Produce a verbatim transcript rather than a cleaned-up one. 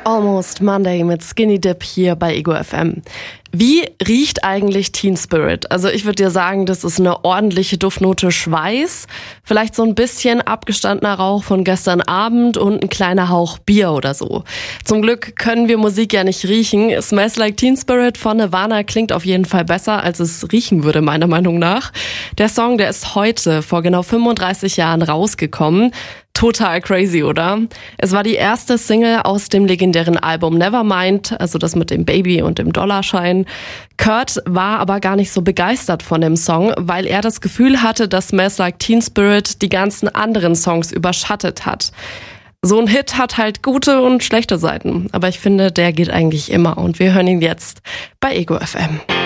Almost Monday mit Skinny Dip hier bei Ego F M. Wie riecht eigentlich Teen Spirit? Also ich würde dir sagen, das ist eine ordentliche Duftnote Schweiß, vielleicht so ein bisschen abgestandener Rauch von gestern Abend und ein kleiner Hauch Bier oder so. Zum Glück können wir Musik ja nicht riechen. Smells Like Teen Spirit von Nirvana klingt auf jeden Fall besser, als es riechen würde, meiner Meinung nach. Der Song, der ist heute vor genau fünfunddreißig Jahren rausgekommen. Total crazy, oder? Es war die erste Single aus dem legendären Album Nevermind, also das mit dem Baby und dem Dollarschein. Kurt war aber gar nicht so begeistert von dem Song, weil er das Gefühl hatte, dass Smells Like Teen Spirit die ganzen anderen Songs überschattet hat. So ein Hit hat halt gute und schlechte Seiten, aber ich finde, der geht eigentlich immer und wir hören ihn jetzt bei Ego F M.